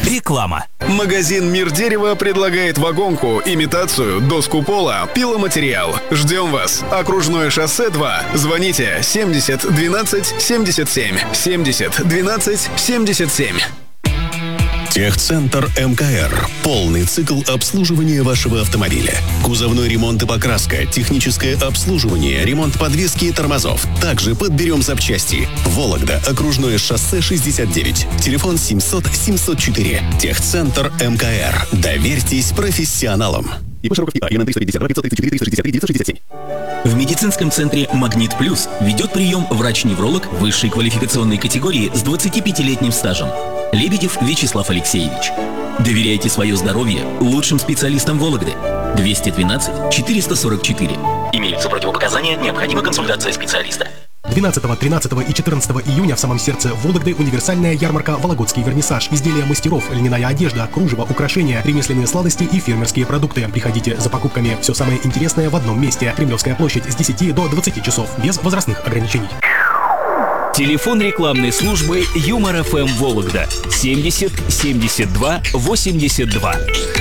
Реклама. Магазин «Мир дерева» предлагает вагонку, имитацию, доску пола, пиломатериал. Ждем вас. Окружное шоссе 2. Звоните 70 12 77. 70 12 77. Техцентр МКР. Полный цикл обслуживания вашего автомобиля. Кузовной ремонт и покраска, техническое обслуживание, ремонт подвески и тормозов. Также подберем запчасти. Вологда, окружное шоссе 69. Телефон 700 704. Техцентр МКР. Доверьтесь профессионалам. В медицинском центре «Магнит Плюс» ведет прием врач-невролог высшей квалификационной категории с 25-летним стажем. Лебедев Вячеслав Алексеевич. Доверяйте свое здоровье лучшим специалистам Вологды. 212 444. Имеются противопоказания, необходима консультация специалиста. 12, 13 и 14 июня в самом сердце Вологды универсальная ярмарка «Вологодский вернисаж». Изделия мастеров, льняная одежда, кружево, украшения, ремесленные сладости и фермерские продукты. Приходите за покупками. Все самое интересное в одном месте. Кремлевская площадь с 10 до 20 часов. Без возрастных ограничений. Телефон рекламной службы Юмор ФМ Вологда 70 72 82.